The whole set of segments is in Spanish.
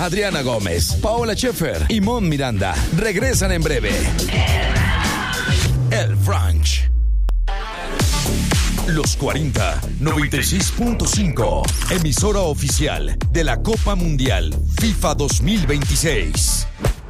Adriana Gómez, Paola Schaefer y Mon Miranda regresan en breve. El Brunch. Los 40 96.5, emisora oficial de la Copa Mundial FIFA 2026.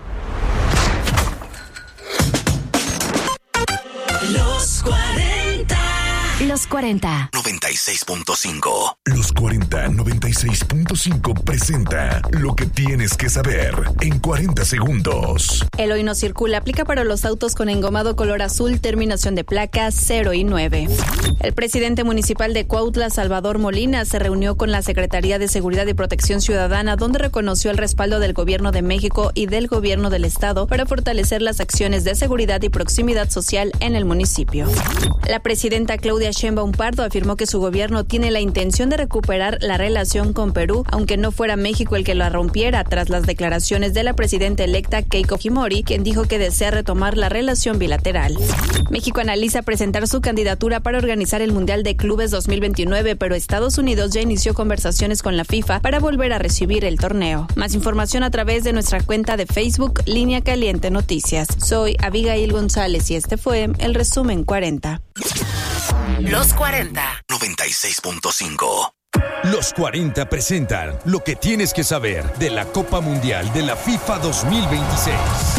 Los 40. Los 40 96.5. Los 40 96.5 presenta lo que tienes que saber en 40 segundos. El hoy no circula aplica para los autos con engomado color azul, terminación de placa 0 y 9. El presidente municipal de Cuautla, Salvador Molina, se reunió con la Secretaría de Seguridad y Protección Ciudadana, donde reconoció el respaldo del Gobierno de México y del Gobierno del Estado para fortalecer las acciones de seguridad y proximidad social en el municipio. La presidenta Claudia Sheinbaum Pardo afirmó que su gobierno tiene la intención de recuperar la relación con Perú, aunque no fuera México el que la rompiera, tras las declaraciones de la presidenta electa Keiko Fujimori, quien dijo que desea retomar la relación bilateral. México analiza presentar su candidatura para organizar el Mundial de Clubes 2029, pero Estados Unidos ya inició conversaciones con la FIFA para volver a recibir el torneo. Más información a través de nuestra cuenta de Facebook, Línea Caliente Noticias. Soy Abigail González y este fue el resumen 40. Los 40 96.5. Los 40 presentan lo que tienes que saber de la Copa Mundial de la FIFA 2026.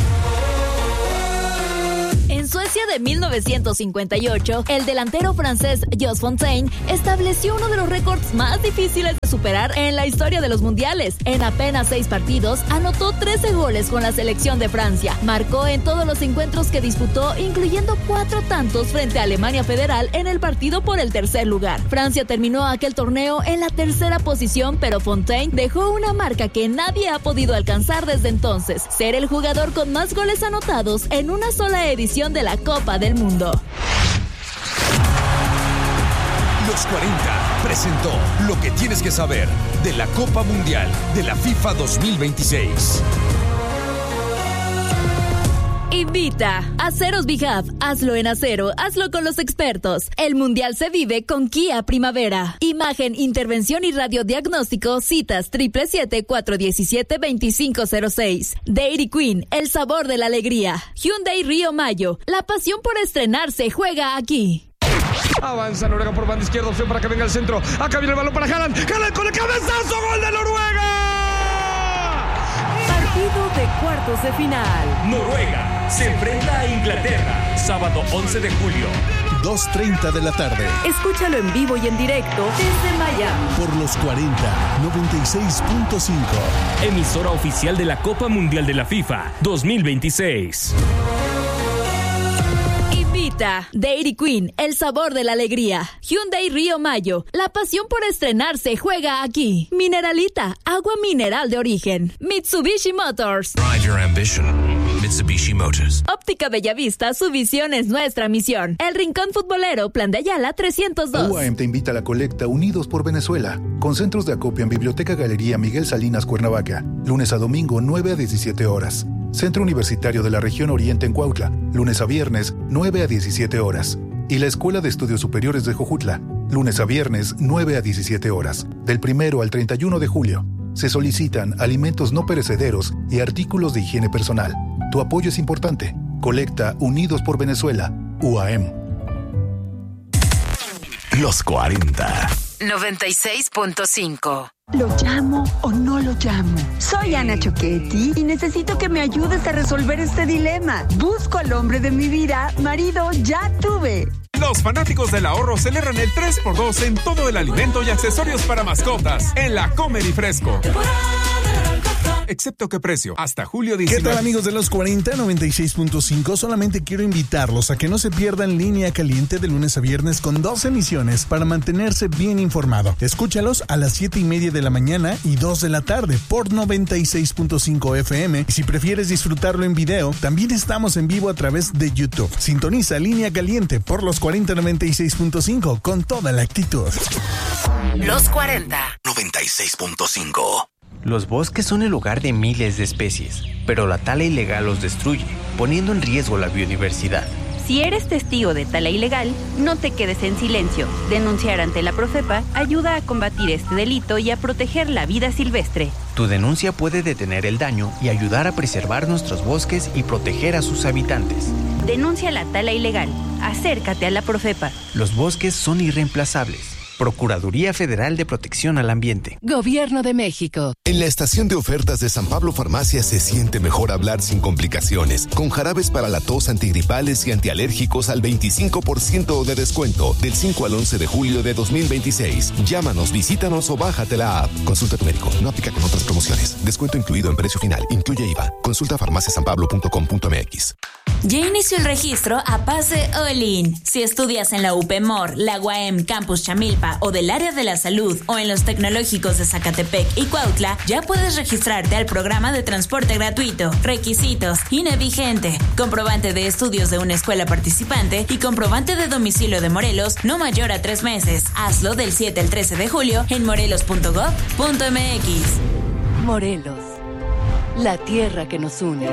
En Suecia de 1958, el delantero francés Jos Fontaine estableció uno de los récords más difíciles de superar en la historia de los mundiales. En apenas 6 partidos, anotó 13 goles con la selección de Francia. Marcó en todos los encuentros que disputó, incluyendo 4 tantos frente a Alemania Federal en el partido por el tercer lugar. Francia terminó aquel torneo en la tercera posición, pero Fontaine dejó una marca que nadie ha podido alcanzar desde entonces: ser el jugador con más goles anotados en una sola edición de la Copa del Mundo. Los 40 presentó lo que tienes que saber de la Copa Mundial de la FIFA 2026. Invita Aceros Bihab. Hazlo en acero, hazlo con los expertos. El mundial se vive con Kia Primavera. Imagen, intervención y radiodiagnóstico. Citas 777-417-2506. Dairy Queen, el sabor de la alegría. Hyundai Río Mayo, la pasión por estrenarse juega aquí. Avanza Noruega por banda izquierda, opción para que venga el centro. Acá viene el balón para Haaland. Haaland con el cabezazo, gol de Noruega. Partido de cuartos de final. Noruega se enfrenta a Inglaterra, sábado 11 de julio. 2:30 de la tarde. Escúchalo en vivo y en directo desde Miami. Por los 40 96.5. Emisora oficial de la Copa Mundial de la FIFA 2026. Invita Dairy Queen, el sabor de la alegría. Hyundai Río Mayo, la pasión por estrenarse juega aquí. Mineralita, agua mineral de origen. Mitsubishi Motors. Ride your ambition. Mitsubishi Motors. Óptica Bellavista, su visión es nuestra misión. El Rincón Futbolero, Plan de Ayala 302. UAM te invita a la colecta Unidos por Venezuela, con centros de acopio en Biblioteca Galería Miguel Salinas, Cuernavaca, lunes a domingo 9 a 17 horas. Centro Universitario de la Región Oriente en Cuautla, lunes a viernes 9 a 17 horas. Y la Escuela de Estudios Superiores de Jojutla, lunes a viernes 9 a 17 horas, del 1 al 31 de julio. Se solicitan alimentos no perecederos y artículos de higiene personal. Tu apoyo es importante. Colecta Unidos por Venezuela, UAM. Los 40 96.5. ¿Lo llamo o no lo llamo? Soy Ana Choquetti y necesito que me ayudes a resolver este dilema. Busco al hombre de mi vida, marido ya tuve. Los fanáticos del ahorro celebran el 3x2 en todo el alimento y accesorios para mascotas en la Comer y Fresco. Excepto qué precio, hasta julio 19. ¿Qué tal, amigos de los 40 96.5? Solamente quiero invitarlos a que no se pierdan Línea Caliente de lunes a viernes con 2 emisiones para mantenerse bien informado. Escúchalos a las 7:30 de la mañana y 2 de la tarde por 96.5 FM. Y si prefieres disfrutarlo en video, también estamos en vivo a través de YouTube. Sintoniza Línea Caliente por los 40 96.5 con toda la actitud. Los 40 96.5. Los bosques son el hogar de miles de especies, pero la tala ilegal los destruye, poniendo en riesgo la biodiversidad. Si eres testigo de tala ilegal, no te quedes en silencio. Denunciar ante la Profepa ayuda a combatir este delito y a proteger la vida silvestre. Tu denuncia puede detener el daño y ayudar a preservar nuestros bosques y proteger a sus habitantes. Denuncia la tala ilegal. Acércate a la Profepa. Los bosques son irreemplazables. Procuraduría Federal de Protección al Ambiente. Gobierno de México. En la estación de ofertas de San Pablo Farmacia se siente mejor hablar sin complicaciones, con jarabes para la tos, antigripales y antialérgicos al 25% de descuento del 5 al 11 de julio de 2026. Llámanos, visítanos o bájate la app. Consulta a tu médico. No aplica con otras promociones. Descuento incluido en precio final. Incluye IVA. Consulta farmaciasanpablo.com.mx. Ya inició el registro a Pase All-In. Si estudias en la UPMOR, la UAM Campus Chamilpa o del área de la salud o en los tecnológicos de Zacatepec y Cuautla, ya puedes registrarte al programa de transporte gratuito. Requisitos: INE vigente, comprobante de estudios de una escuela participante y comprobante de domicilio de Morelos no mayor a 3 meses. Hazlo del 7 al 13 de julio en morelos.gov.mx. Morelos, la tierra que nos une.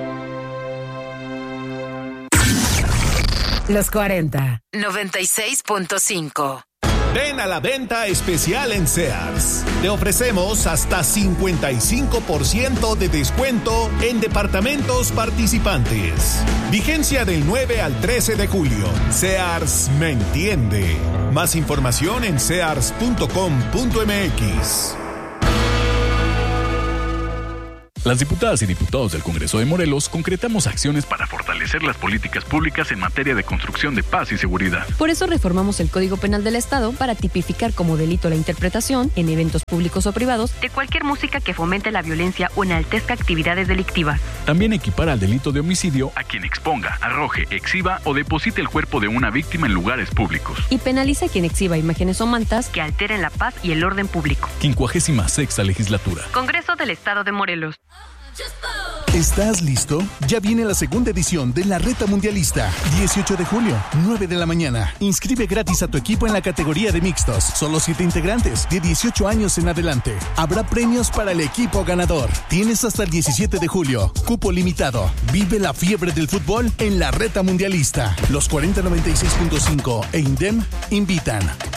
Los 40. 96.5. Ven a la venta especial en Sears. Te ofrecemos hasta 55% de descuento en departamentos participantes. Vigencia del 9 al 13 de julio. Sears me entiende. Más información en sears.com.mx. Las diputadas y diputados del Congreso de Morelos concretamos acciones para fortalecer las políticas públicas en materia de construcción de paz y seguridad. Por eso reformamos el Código Penal del Estado para tipificar como delito la interpretación, en eventos públicos o privados, de cualquier música que fomente la violencia o enaltezca actividades delictivas. También equipara al delito de homicidio a quien exponga, arroje, exhiba o deposite el cuerpo de una víctima en lugares públicos. Y penaliza a quien exhiba imágenes o mantas que alteren la paz y el orden público. 56ª Legislatura. Congreso del Estado de Morelos. ¿Estás listo? Ya viene la segunda edición de la Reta Mundialista. 18 de julio, 9 de la mañana. Inscribe gratis a tu equipo en la categoría de mixtos. Solo 7 integrantes, de 18 años en adelante. Habrá premios para el equipo ganador. Tienes hasta el 17 de julio. Cupo limitado. Vive la fiebre del fútbol en la Reta Mundialista. Los 4096.5 e INDEM invitan.